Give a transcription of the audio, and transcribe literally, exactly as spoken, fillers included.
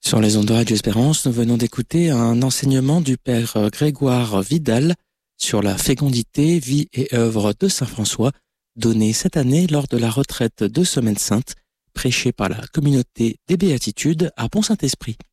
Sur les ondes de Radio Espérance, nous venons d'écouter un enseignement du père Grégoire Vidal sur la fécondité, vie et œuvre de saint François, donné cette année lors de la retraite de Semaine Sainte, prêchée par la communauté des Béatitudes à Pont-Saint-Esprit.